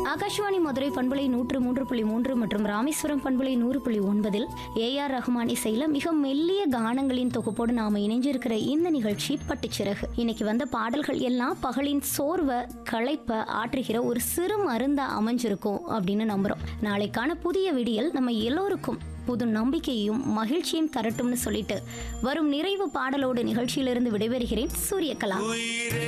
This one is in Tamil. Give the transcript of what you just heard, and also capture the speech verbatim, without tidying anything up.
ஆகாஷ்வாணி மதுரை பண்பலை நூற்று மூன்று புள்ளி மூன்று மற்றும் ராமேஸ்வரம் பண்பலை நூறு புள்ளி ஒன்பதில் ஏ ஆர் ரஹ்மான் இசையில மிக மெல்லிய கானங்களின் தொகுப்போடு நாம இணைஞ்சிருக்கிற இந்த நிகழ்ச்சி பட்டுச்சிறகு. இன்னைக்கு வந்த பாடல்கள் எல்லாம் பகலின் சோர்வை களைப்ப ஆற்றுகிற ஒரு சிறு மருந்தா அமைஞ்சிருக்கும் அப்படின்னு நம்புறோம். நாளைக்கான புதிய விடியல் நம்ம எல்லோருக்கும் புது நம்பிக்கையும் மகிழ்ச்சியும் தரட்டும்னு சொல்லிட்டு வரும் நிறைவு பாடலோடு நிகழ்ச்சியிலிருந்து விடைபெறுகிறேன். சூரியகலா.